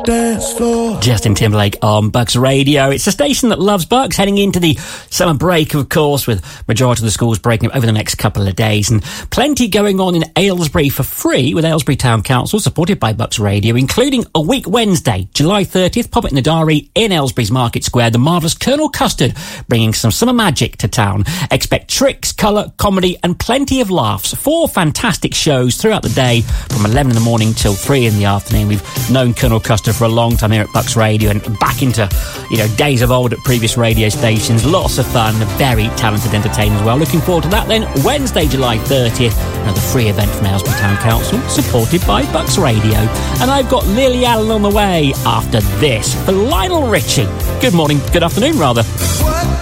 dance floor. Justin Timberlake on Bucks Radio. It's a station that loves Bucks, heading into the summer break, of course, with majority of the schools breaking up over the next couple of days, and plenty going on in Aylesbury for free with Aylesbury Town Council, supported by Bucks Radio, including a week Wednesday, July 30th, pop it in the diary, in Aylesbury's Market Square, the marvellous Colonel Custard, bringing some summer magic to town. Expect tricks, colour, comedy and plenty of laughs. 4 fantastic shows throughout the day from 11 in the morning till 3 in the afternoon. We've known Colonel Custard for a long time here at Bucks Radio, and back into, days of old at previous radio stations. Lots of fun, very talented entertainer as well. Looking forward to that then. Wednesday, July 30th, another free event from Aylesbury Town Council, supported by Bucks Radio. And I've got Lily Allen on the way after this for Lionel Richie. Good morning, good afternoon rather.